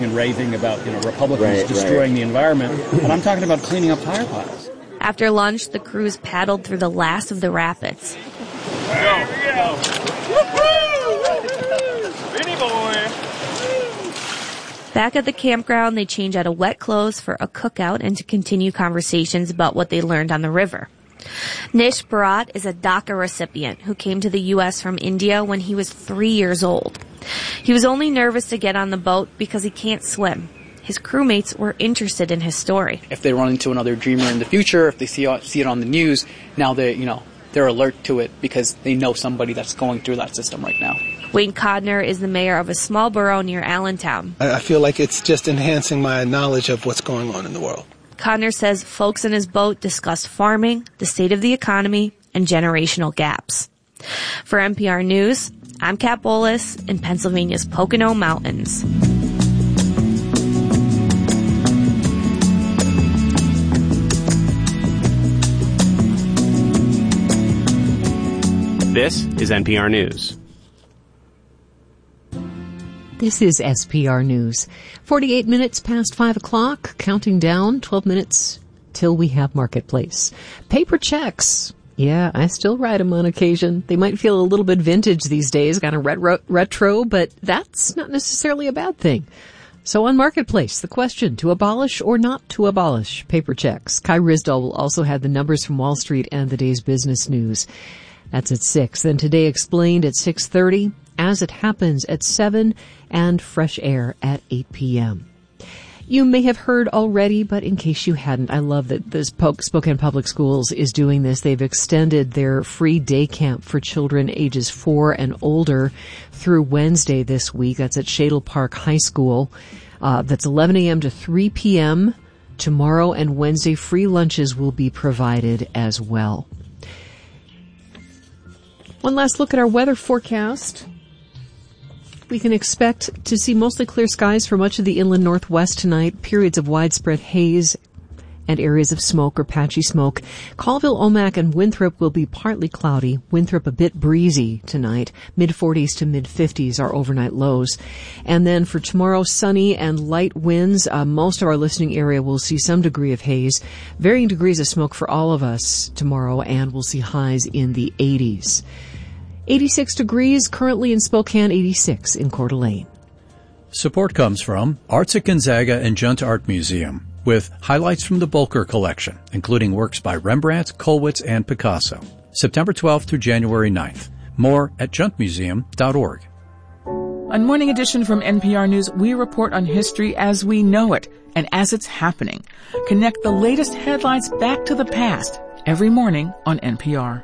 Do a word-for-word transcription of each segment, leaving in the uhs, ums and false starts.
and raving about, you know, Republicans right, destroying right. the environment, and I'm talking about cleaning up tire piles. After lunch, the crews paddled through the last of the rapids. Go, go. Vinny boy. Back at the campground, they change out of wet clothes for a cookout and to continue conversations about what they learned on the river. Nish Bharat is a DACA recipient who came to the U S from India when he was three years old. He was only nervous to get on the boat because he can't swim. His crewmates were interested in his story. If they run into another dreamer in the future, if they see see it on the news, now they, you know, they're alert to it because they know somebody that's going through that system right now. Wayne Codner is the mayor of a small borough near Allentown. I feel like it's just enhancing my knowledge of what's going on in the world. Codner says folks in his boat discussed farming, the state of the economy, and generational gaps. For N P R News, I'm Kat Bolus in Pennsylvania's Pocono Mountains. This is N P R News. This is S P R News. forty-eight minutes past five o'clock, counting down twelve minutes till we have Marketplace. Paper checks. Yeah, I still write them on occasion. They might feel a little bit vintage these days, kind of retro, retro, but that's not necessarily a bad thing. So on Marketplace, the question, to abolish or not to abolish paper checks. Kai Ryssdal will also have the numbers from Wall Street and the day's business news. That's at six. Then Today Explained at six thirty. As It Happens at seven, and Fresh Air at eight p.m. You may have heard already, but in case you hadn't, I love that the Spokane Public Schools is doing this. They've extended their free day camp for children ages four and older through Wednesday this week. That's at Shadle Park High School. Uh, that's eleven a.m. to three p.m. Tomorrow and Wednesday, free lunches will be provided as well. One last look at our weather forecast. We can expect to see mostly clear skies for much of the inland northwest tonight, periods of widespread haze and areas of smoke or patchy smoke. Colville, Omak, and Winthrop will be partly cloudy. Winthrop a bit breezy tonight. mid forties to mid fifties are overnight lows. And then for tomorrow, sunny and light winds. Uh, most of our listening area will see some degree of haze. Varying degrees of smoke for all of us tomorrow, and we'll see highs in the eighties. eighty-six degrees currently in Spokane, eighty-six in Coeur d'Alene. Support comes from Arts at Gonzaga and Junt Art Museum, with highlights from the Bolker collection, including works by Rembrandt, Kollwitz, and Picasso. September twelfth through January ninth. More at junt museum dot org. On Morning Edition from N P R News, we report on history as we know it and as it's happening. Connect the latest headlines back to the past every morning on N P R.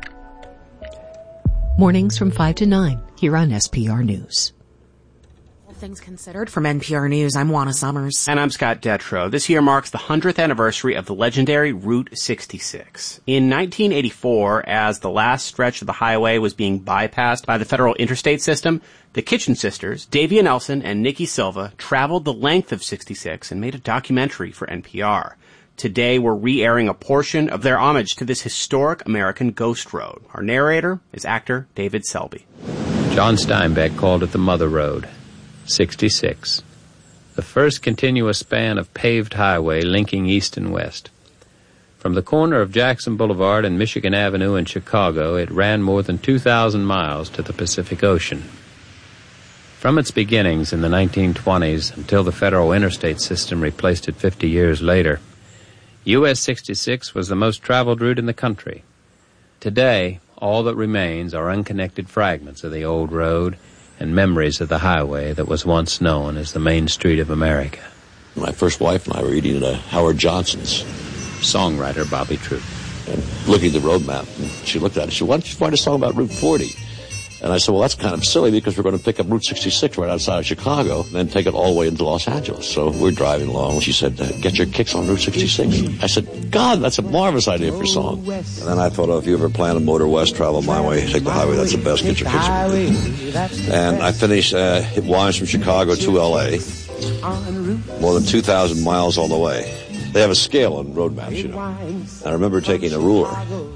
Mornings from five to nine here on S P R News. All things considered from N P R News, I'm Juana Summers. And I'm Scott Detrow. This year marks the hundredth anniversary of the legendary Route sixty-six. In nineteen eighty-four, as the last stretch of the highway was being bypassed by the federal interstate system, the Kitchen Sisters, Davia Nelson and Nikki Silva, traveled the length of sixty-six and made a documentary for N P R. Today, we're re-airing a portion of their homage to this historic American ghost road. Our narrator is actor David Selby. John Steinbeck called it the Mother Road, sixty-six, the first continuous span of paved highway linking east and west. From the corner of Jackson Boulevard and Michigan Avenue in Chicago, it ran more than two thousand miles to the Pacific Ocean. From its beginnings in the nineteen twenties until the federal interstate system replaced it fifty years later, U S sixty-six was the most traveled route in the country. Today, all that remains are unconnected fragments of the old road and memories of the highway that was once known as the Main Street of America. My first wife and I were eating at Howard Johnson's. Songwriter Bobby Troup. And looking at the road map, and she looked at it. She said, why don't you write a song about Route forty? And I said, well, that's kind of silly because we're going to pick up Route sixty-six right outside of Chicago and then take it all the way into Los Angeles. So we're driving along. She said, get your kicks on Route sixty-six. I said, God, that's a marvelous idea for a song. And then I thought, oh, if you ever plan to motor west, travel my way, take the highway, that's the best. Get your kicks on. And I finished, uh, it winds from Chicago to L A. More than two thousand miles all the way. They have a scale on road maps, you know. And I remember taking a ruler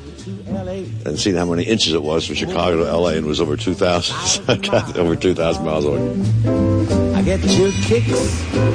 and seeing how many inches it was from Chicago to L A, and it was over two thousand, over two thousand miles away. I get your kicks